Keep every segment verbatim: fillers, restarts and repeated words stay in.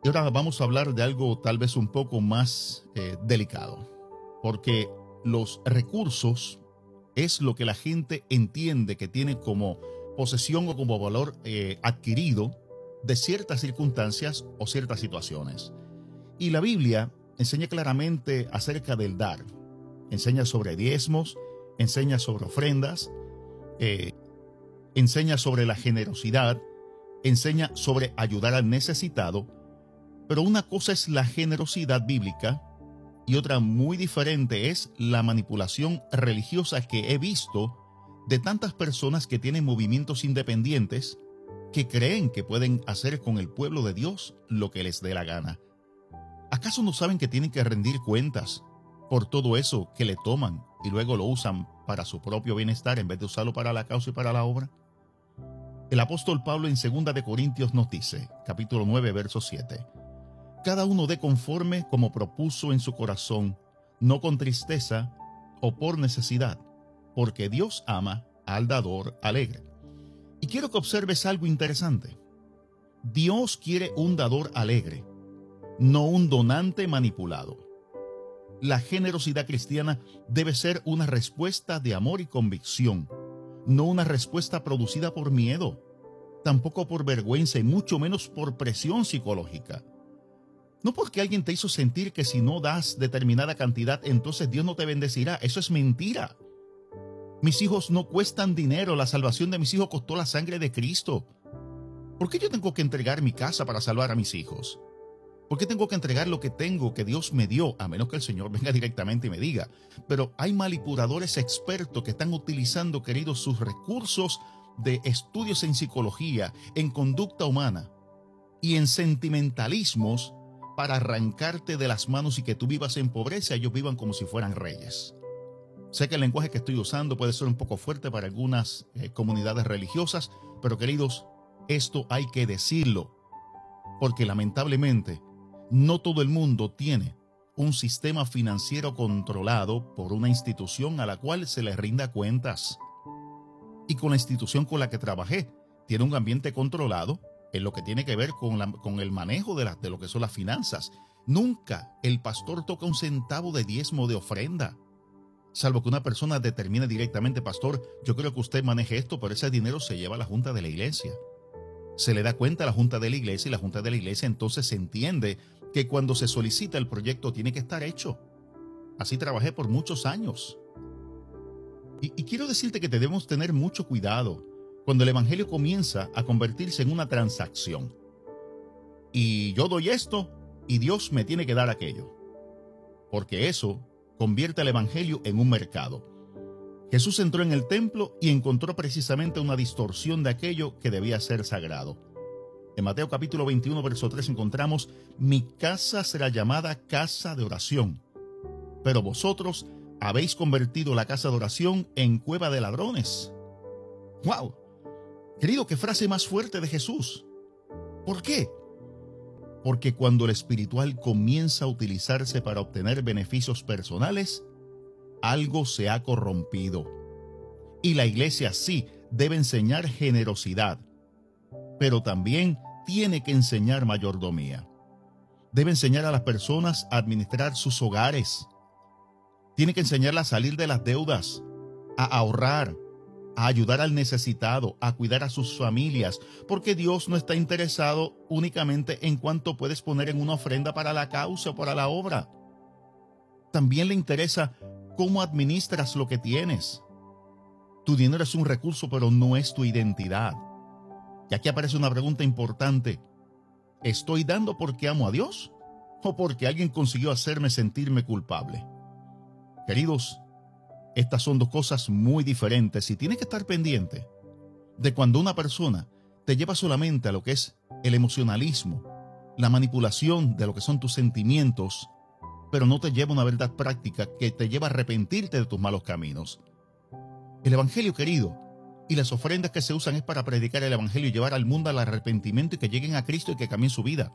Y ahora vamos a hablar de algo tal vez un poco más eh, delicado, porque los recursos es lo que la gente entiende que tiene como posesión o como valor eh, adquirido de ciertas circunstancias o ciertas situaciones. Y la Biblia enseña claramente acerca del dar, enseña sobre diezmos, enseña sobre ofrendas, eh, enseña sobre la generosidad, enseña sobre ayudar al necesitado. Pero una cosa es la generosidad bíblica y otra muy diferente es la manipulación religiosa que he visto de tantas personas que tienen movimientos independientes que creen que pueden hacer con el pueblo de Dios lo que les dé la gana. ¿Acaso no saben que tienen que rendir cuentas por todo eso que le toman y luego lo usan para su propio bienestar en vez de usarlo para la causa y para la obra? El apóstol Pablo en segunda de Corintios nos dice, capítulo nueve, verso siete, cada uno dé conforme como propuso en su corazón, no con tristeza o por necesidad, porque Dios ama al dador alegre. Y quiero que observes algo interesante. Dios quiere un dador alegre, no un donante manipulado. La generosidad cristiana debe ser una respuesta de amor y convicción, no una respuesta producida por miedo, tampoco por vergüenza y mucho menos por presión psicológica. No porque alguien te hizo sentir que si no das determinada cantidad, entonces Dios no te bendecirá. Eso es mentira. Mis hijos no cuestan dinero. La salvación de mis hijos costó la sangre de Cristo. ¿Por qué yo tengo que entregar mi casa para salvar a mis hijos? ¿Por qué tengo que entregar lo que tengo, que Dios me dio, a menos que el Señor venga directamente y me diga? Pero hay manipuladores expertos que están utilizando, queridos, sus recursos de estudios en psicología, en conducta humana y en sentimentalismos para arrancarte de las manos y que tú vivas en pobreza, ellos vivan como si fueran reyes. Sé que el lenguaje que estoy usando puede ser un poco fuerte para algunas eh, comunidades religiosas, pero queridos, esto hay que decirlo, porque lamentablemente no todo el mundo tiene un sistema financiero controlado por una institución a la cual se le rinda cuentas. Y con la institución con la que trabajé, tiene un ambiente controlado en lo que tiene que ver con, la, con el manejo de, la, de lo que son las finanzas. Nunca el pastor toca un centavo de diezmo de ofrenda, salvo que una persona determine directamente, pastor, yo creo que usted maneje esto, pero ese dinero se lleva a la junta de la iglesia. Se le da cuenta a la junta de la iglesia y la junta de la iglesia entonces se entiende que cuando se solicita el proyecto tiene que estar hecho. Así trabajé por muchos años. Y, y quiero decirte que debemos tener mucho cuidado cuando el evangelio comienza a convertirse en una transacción. Y yo doy esto y Dios me tiene que dar aquello. Porque eso convierte el evangelio en un mercado. Jesús entró en el templo y encontró precisamente una distorsión de aquello que debía ser sagrado. En Mateo capítulo veintiuno, verso tres encontramos, mi casa será llamada casa de oración, pero vosotros habéis convertido la casa de oración en cueva de ladrones. ¡Wow! Querido, qué frase más fuerte de Jesús. ¿Por qué? Porque cuando el espiritual comienza a utilizarse para obtener beneficios personales, algo se ha corrompido. Y la iglesia sí debe enseñar generosidad, pero también tiene que enseñar mayordomía. Debe enseñar a las personas a administrar sus hogares. Tiene que enseñarlas a salir de las deudas, a ahorrar, a ayudar al necesitado, a cuidar a sus familias, porque Dios no está interesado únicamente en cuánto puedes poner en una ofrenda para la causa o para la obra. También le interesa cómo administras lo que tienes. Tu dinero es un recurso, pero no es tu identidad. Y aquí aparece una pregunta importante. ¿Estoy dando porque amo a Dios o porque alguien consiguió hacerme sentirme culpable? Queridos, estas son dos cosas muy diferentes y tienes que estar pendiente de cuando una persona te lleva solamente a lo que es el emocionalismo, la manipulación de lo que son tus sentimientos, pero no te lleva a una verdad práctica que te lleva a arrepentirte de tus malos caminos. El evangelio, querido, y las ofrendas que se usan es para predicar el evangelio y llevar al mundo al arrepentimiento y que lleguen a Cristo y que cambien su vida.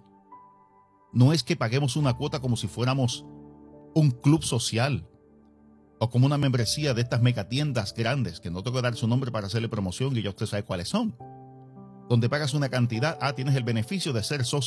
No es que paguemos una cuota como si fuéramos un club social o como una membresía de estas megatiendas grandes, que no tengo que dar su nombre para hacerle promoción y ya usted sabe cuáles son, donde pagas una cantidad, ah, tienes el beneficio de ser socio